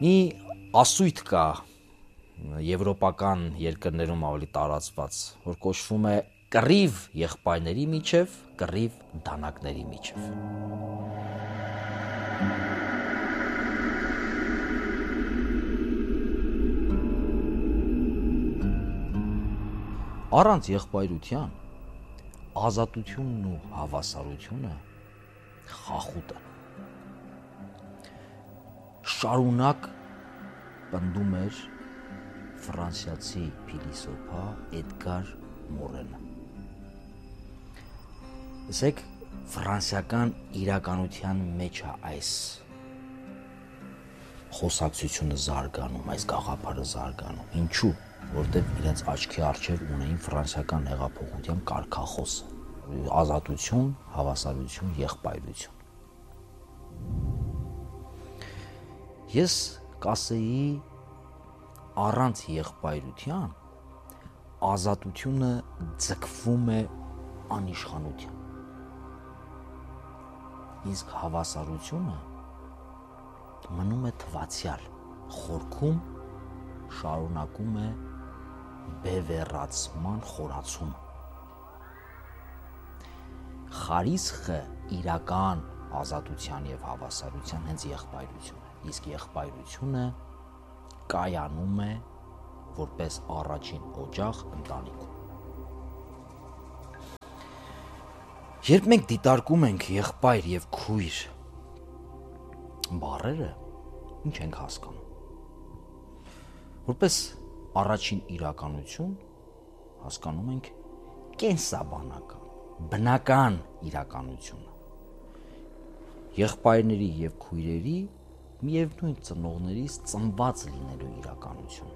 Մի ասույթ կա եվրոպական երկրներում ավելի տարածված, որ կոչվում է կռիվ եղբայրների միջև, կռիվ դանակների միջև։ Առանց եղբայրության ազատությունն ու հավասարությունը խախուտ է։ Շարունակ պնդում էր ֆրանսիացի փիլիսոփա Էդգար Մորենը։ Ասեք, ֆրանսիական իրականության մեջ է այս խոսակցությունը զարգանում, այս գաղափարը զարգանում։ Ինչու՞։ Որտեղ իրենց աչքի առջև ունեին ֆրանսիական հեղափոխության կարգախոսը՝ ազատություն, հավասարություն, եղբայրություն։ Ես կասեի, առանց եղբայրության ազատությունը ձգվում է անիշխանության, իսկ հավասարությունը մնում է թվացյալ, խորքում շարունակում է բևեռացման խորացումը։ Խարիսխը իրական ազատության եւ հավասարության հենց եղբայրությունն է, իսկ եղբայրությունը կայանում է որպես առաջին օջախ ընտանիքում։ Երբ մենք դիտարկում ենք եղբայր եւ քույր բառերը, ինչ ենք հասկանում։ Որպես առաջին իրականություն հասկանում ենք կենսաբանական, բնական իրականությունը։ Եղբայրների եւ քույրերի միևնույն ծնողներից ծնված լինելու իրականությունը։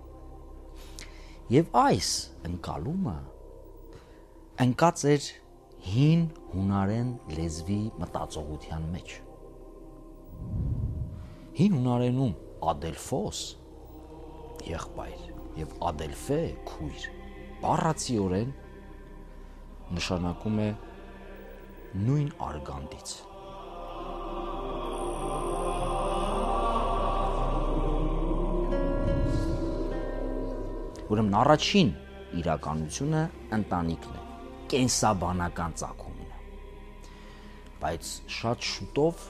Եվ այս ընկալումը ընկած էր հին հունարեն լեզվի մտածողության մեջ։ Հին հունարենում ադելֆոս եղբայր եւ ադելֆե քույր բառացիորեն նշանակում է նույն արգանդից։ Ուրեմն առաջին իրականությունը ընտանիքն է, կենսաբանական ծագումն է։ Բայց շատ շուտով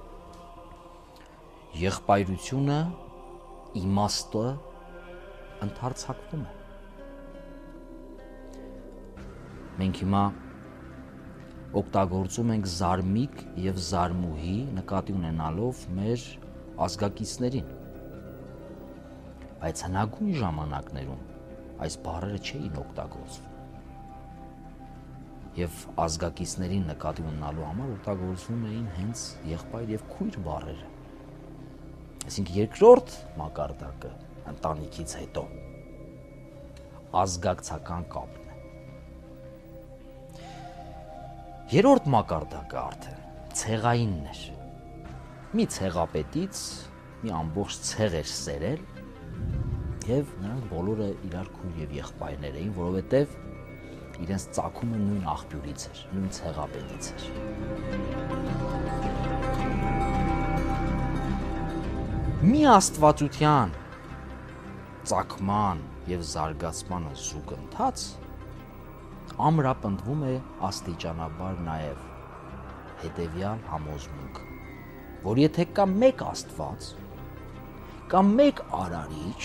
եղբայրությունը, իմաստը ընդարձակվում է։ Մենք հիմա օգտագործում ենք զարմիկ եւ զարմուհի նկատի ունենալով մեր ազգակիցներին։ Բայց հնագույն ժամանակներում այս բառերը չէին օգտագործվում։ Եվ ազգակիցներին նկատի ունենալու համար օգտագործվում էին հենց եղբայր եւ քույր բառերը։ Այսինքն երկրորդ մակարդակը ընտանիքից հետո ազգակցական կապն է։ Երրորդ մակարդակը արդեն ցեղայինն էր։ Մի ցեղապետից մի ամբողջ ցեղ էր սերել եւ նրանք բոլորը իրար քույր եւ եղբայրներ էին, որովհետեւ իրենց ծագումը նույն աղբյուրից էր, նույն ցեղապետից էր։ Մի աստվածության ծագման եւ զարգացմանը զուգընթաց ամրապնդվում է աստիճանաբար նաեւ հետեւյալ համոզմունքը, որ եթե կա մեկ Աստված, կա մեկ Արարիչ,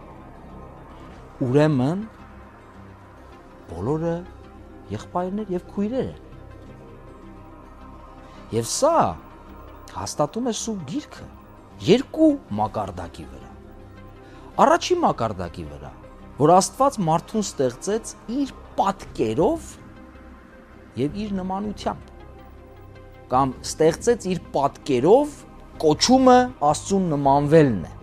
ուրեմն բոլորը եղբայրներ եւ քույրեր են։ Եվ սա հաստատում է Սուրբ Գիրքը երկու մակարդակի վրա։ Առաջին մակարդակի վրա, որ Աստված մարդուն ստեղծեց իր պատկերով եւ իր նմանությամբ, կամ ստեղծեց իր պատկերով, կոչումը Աստծուն նմանվելն է։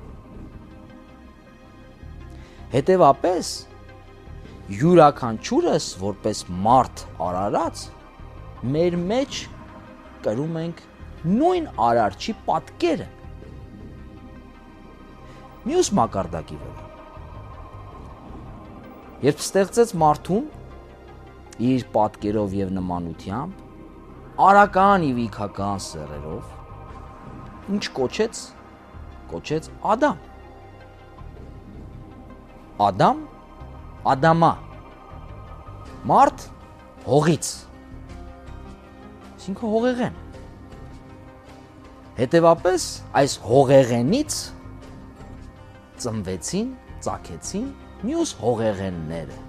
Հետևապես յուրաքանչյուրս որպես մարդ արարած մեր մեջ կրում ենք նույն արարչի պատկերը։ Մյուս մակարդակի վրա, երբ ստեղծեց մարդուն իր պատկերով եւ նմանությամբ, արական եւ իքական սեռերով, ինչ կոչեց կոչեց Ադամ։ Ադամ, Ադամա։ Մարդ հողից։ Այսինքն հողեղեն։ Հետևապես այս հողեղենից ծնվեցին, ծագեցին մյուս հողեղենները։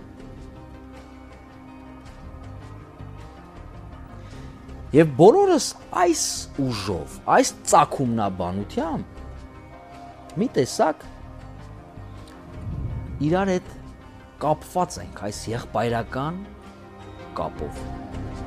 Եվ բոլորս այս ուժով, այս ծագումնաբանությամբ մի տեսակ իրար հետ կապված ենք այս եղբայրական կապով։